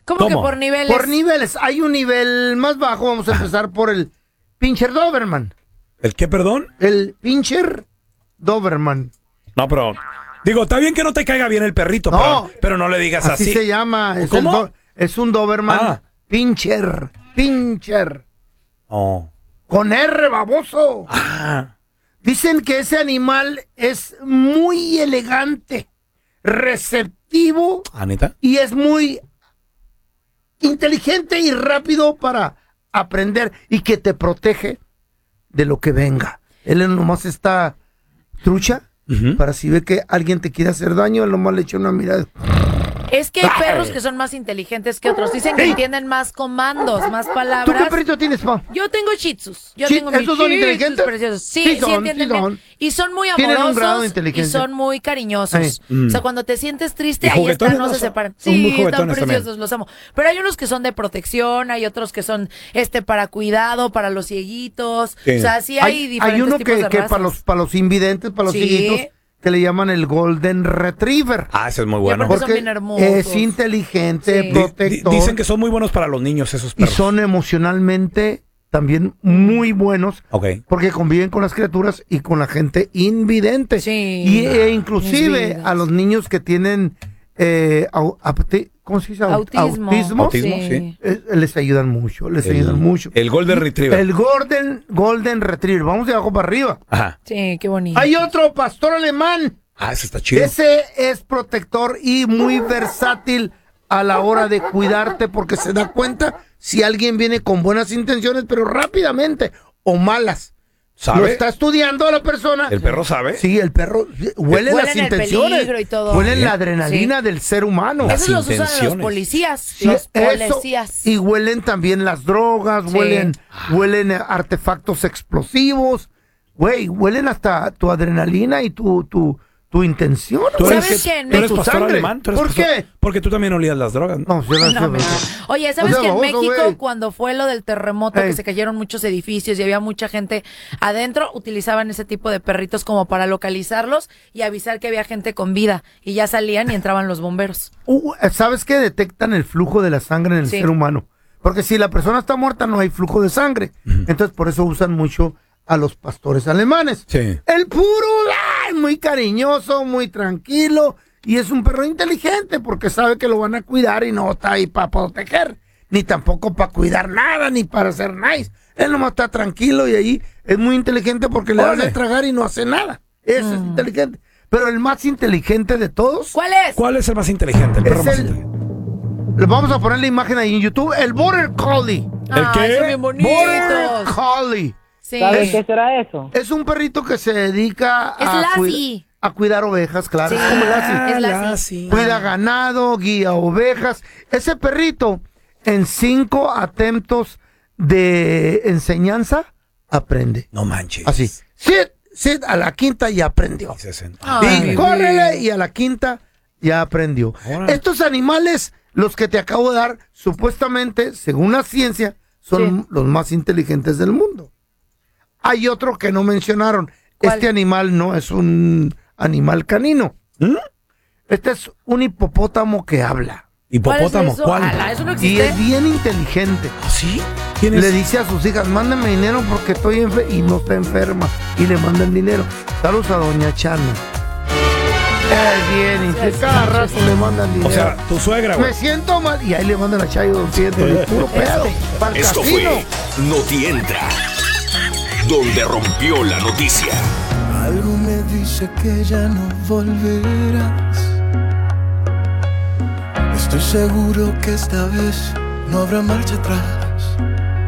¿Cómo que por niveles? Por niveles. Hay un nivel más bajo. Vamos a empezar por el Pinscher Doberman. ¿El qué, perdón? El Pinscher Doberman. No, pero... Digo, está bien que no te caiga bien el perrito, pero no le digas así. Así se llama. ¿Cómo? Es un Doberman Pinscher. Oh. Con R, baboso. Dicen que ese animal es muy elegante, receptivo. ¿Anita? Y es muy inteligente y rápido para aprender y que te protege de lo que venga. Él nomás está trucha para si ve que alguien te quiere hacer daño, él nomás le echa una mirada. Es que hay perros que son más inteligentes que otros. Dicen que entienden más comandos, más palabras. ¿Tú qué perrito tienes, pa? Yo tengo Shih Tzus. ¿Esos son inteligentes? Preciosos. Sí, entienden bien. Y son muy Tienen un grado de amorosos y inteligencia. son muy cariñosos. O sea, cuando te sientes triste, ahí están, no se separan. Son muy Sí, están juguetones preciosos, también. los amo. Pero hay unos que son de protección, hay otros que son para cuidado, para los cieguitos. Sí. O sea, sí hay diferentes hay uno tipos de que razas. para los invidentes, para los cieguitos, que le llaman el Golden Retriever. Ese es muy bueno. Porque son bien hermosos. Es inteligente, protector. Dicen que son muy buenos para los niños esos perros. Y son emocionalmente también muy buenos. Ok. Porque conviven con las criaturas y con la gente invidente. Sí. Inclusive a los niños que tienen ¿cómo se dice? Autismo. Autismo, sí. Les ayudan mucho, El Golden Retriever. El Golden Retriever. Vamos de abajo para arriba. Ajá. Sí, qué bonito. Hay otro pastor alemán. Ese está chido. Ese es protector y muy versátil a la hora de cuidarte porque se da cuenta si alguien viene con buenas intenciones, pero rápidamente, o malas. ¿Sabe? Lo está estudiando a la persona. ¿El perro sabe? Sí, el perro huele las intenciones. El peligro y todo. Huele la adrenalina del ser humano. Esos los usan los policías. Sí, los eso, policías. y huelen también las drogas, huelen artefactos explosivos. Güey, huelen hasta tu adrenalina y tu intención. ¿Tú eres, ¿Sabes qué? ¿tú eres pastor alemán? ¿Por qué? Porque tú también olías las drogas, ¿no? No, yo no, Oye, ¿sabes que en México, güey, cuando fue lo del terremoto, que se cayeron muchos edificios y había mucha gente adentro, utilizaban ese tipo de perritos como para localizarlos y avisar que había gente con vida? Y ya salían y entraban los bomberos. ¿Sabes qué? Detectan el flujo de la sangre en el ser humano. Porque si la persona está muerta, no hay flujo de sangre. Entonces, por eso usan mucho a los pastores alemanes. Sí. El puro, muy cariñoso, muy tranquilo, y es un perro inteligente porque sabe que lo van a cuidar y no está ahí para proteger, ni tampoco para cuidar nada, ni para ser nice. Él nomás está tranquilo y ahí es muy inteligente porque le dan de tragar y no hace nada. Ese es inteligente. Pero el más inteligente de todos... ¿Cuál es? ¿Cuál es el más inteligente? El perro más inteligente. Le vamos a poner la imagen ahí en YouTube. El Border Collie. ¿El qué? Son bien bonitos. Border Collie. Sí. ¿Sabes qué será eso? Es un perrito que se dedica Es Lassie. a cuidar ovejas, claro. Sí, Es como Lassie. es Lassie. Cuida ganado, guía ovejas. Ese perrito, en 5 atentos de enseñanza, aprende. No manches. Así. Sit, a la quinta ya aprendió. Ay, Y córrele y a la quinta ya aprendió. Órale. Estos animales, los que te acabo de dar, supuestamente, según la ciencia, son los más inteligentes del mundo. Hay otro que no mencionaron. ¿Cuál? Este animal no es un animal canino. Este es un hipopótamo que habla. ¿Hipopótamo? ¿Cuál es eso? ¿Cuál? Ala, eso no Y existe. es bien inteligente. ¿Ah, sí? ¿Quién Le es? dice a sus hijas, mándame dinero porque estoy y no está enferma. Y le mandan dinero. Saludos a doña Chana. Es bien inteligente. Cada rato le mandan dinero. O sea, tu suegra, güey. Me siento mal. Y ahí le mandan a Chayo 200. Y puro pedo. Pa'l Esto casino. fue Noti Entra, donde rompió la noticia. Algo me dice que ya no volverás. Estoy seguro que esta vez no habrá marcha atrás.